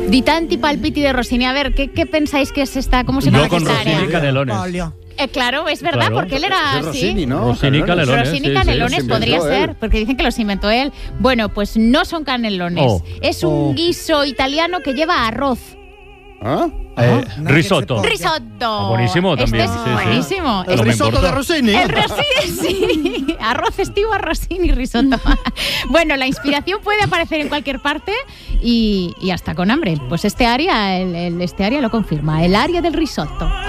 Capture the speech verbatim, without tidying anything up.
Di tanti palpiti de Rossini. A ver, ¿qué, qué pensáis que es esta? ¿Cómo se llama Yo con esta Rossini área? Canelones. Eh, claro, es verdad, Claro. porque él era Es de así. Rossini, ¿no? Rossini Canelones. Rossini sí, sí. Canelones sí, podría inventó ser, él. porque dicen que los inventó él. Bueno, pues no son canelones. Oh. Es un Oh. guiso italiano que lleva arroz. ¿Ah? Eh, no, risotto. que se Risotto. Ah, buenísimo también, Este es sí, sí. buenísimo. ¿El No me risotto importa. de Rossini? El Rossini, sí. Arroz estivo, Rossini, risotto. Bueno, la inspiración puede aparecer en cualquier parte y, y hasta con hambre. Pues este área, el, el- este área lo confirma. El área del risotto.